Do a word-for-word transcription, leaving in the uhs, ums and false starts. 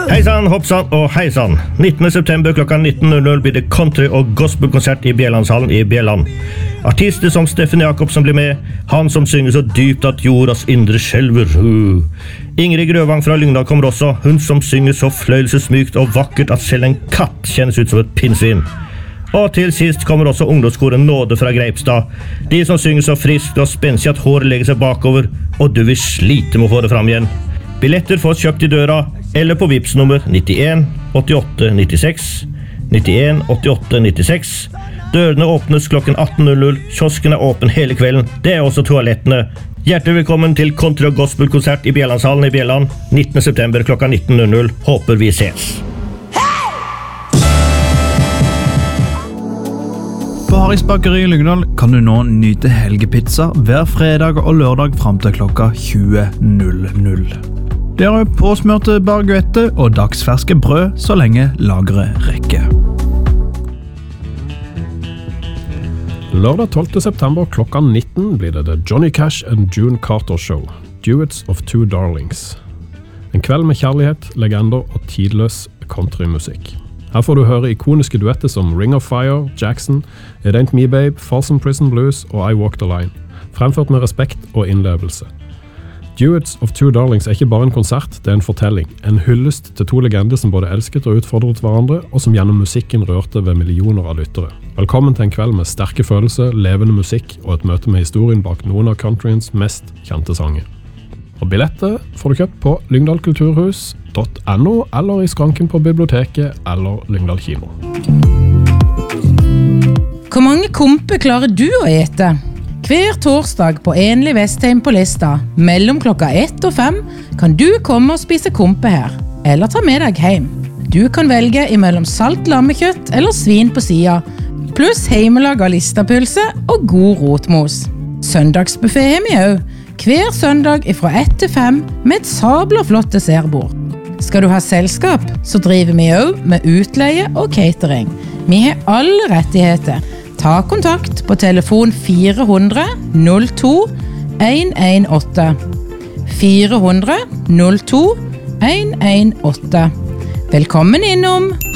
Heisan, hoppsan og heisan. nittende september klokka nitten blir det country- og gospelkonsert i Bjellandshallen i Bjelland. Artister som Steffen Jakobsen blir med, han som synger så dypt at jordas indre skjelver. Uh. Ingrid Grøvang fra Lyngdal kommer også, hun som synger så fløyelsesmykt og vakkert at selv en katt kjennes ut som et pinnsvin. Og til sist kommer også ungdomskoren Nåde fra Greipstad. De som synger så friskt og spenstig at håret legger seg bakover, og du vil slite med å få det fram igjen. Billetter fås kjøpt i døra, eller på Vipps nummer nittien åttiåtte nittiseks, nittien åttiåtte nittiseks. Dørene åpnes klokken atten, kiosken er åpen hele kvelden, det er også toalettene. Hjertelig velkommen til country- og gospelkonsert i Bjellandshallen i Bjelland, nittende september klokka nitten. Håper vi ses. På Harrys bakeri i Lyngdal kan du nå nyte helgepizza hver fredag og lørdag frem til klokka tjue. Det er påsmørte baguette og dagsferske brød så lenge lageret rekker. Lørdag tolvte september klokka nitten blir det The Johnny Cash and June Carter Show, Duets of Two Darlings. En kveld med kjærlighet, legender og tidløs countrymusikk. Her får du høre ikoniske duetter som Ring of Fire, Jackson, It Ain't Me Babe, Folsom Prison Blues og I Walk the Line, fremført med respekt og innlevelse. Duets of Two Darlings er ikke bare en konsert, det er en fortelling, en hyllest til to legender som både elsket og utfordret hverandre, og som gjennom musikken rørte ved millioner av lyttere. Velkommen til en kveld med sterke følelser, levende musikk og et møte med historien bak noen av countryens mest kjente sanger. Og billetter får du kjøpt på lyngdalkulturhus punktum no eller i skranken på biblioteket eller Lyngdal kino. Hvor mange kompe klarer du å ete? Hver torsdag på Enlig Vestheim på Lista, mellom klokka ett og fem, kan du komme og spise kompe her, eller ta med deg hjem. Du kan velge imellom salt lammekjøtt eller svin på sida, pluss heimelaga listapølse og god rotmos. Søndagsbuffet har vi også, hver søndag fra ett til fem med et sabla flott dessertbord. Skal du ha selskap, så driver vi også med utleie og catering. Vi har alle rettigheter. Ta kontakt på telefon fire hundre null to en en åtte. fire hundre null to en en åtte. Velkommen innom!